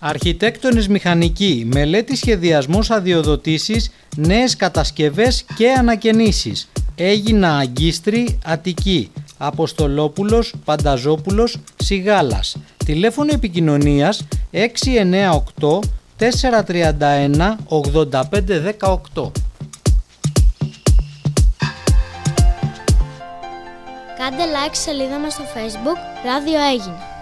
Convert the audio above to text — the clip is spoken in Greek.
Αρχιτέκτονες μηχανικοί, μελέτη σχεδιασμός αδειοδοτήσεις, νέες κατασκευές και ανακαινήσεις. Έγινα Αγκίστρη, Αττική. Αποστολόπουλος, Πανταζόπουλος, Σιγάλας. Τηλέφωνο επικοινωνίας 698 431 8518. Κάντε like στη σελίδα μας στο Facebook, Ράδιο Έγινε.